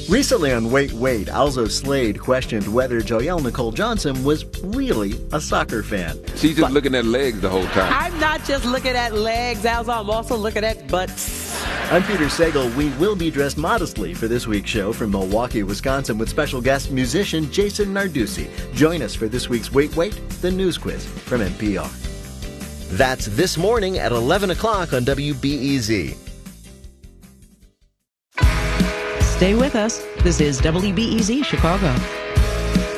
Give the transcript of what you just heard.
Recently on Wait, Wait, Alzo Slade questioned whether Joelle Nicole Johnson was really a soccer fan. She's just looking at legs the whole time. I'm not just looking at legs, Alzo. I'm also looking at butts. I'm Peter Sagal. We will be dressed modestly for this week's show from Milwaukee, Wisconsin, with special guest musician Jason Narducci. Join us for this week's Wait, Wait, the news quiz from NPR. That's this morning at 11 o'clock on WBEZ. Stay with us. This is WBEZ Chicago.